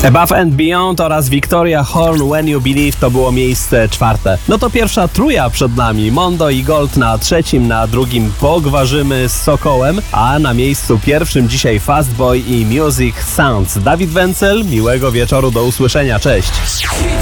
Above and Beyond oraz Victoria Horn When You Believe to było miejsce 4. No to pierwsza trójka przed nami. Mondo i Gold na 3, na 2 Pogwarzymy z Sokołem, a na miejscu 1 dzisiaj Fastboy i Music Sounds. Dawid Wencel, miłego wieczoru, do usłyszenia, cześć.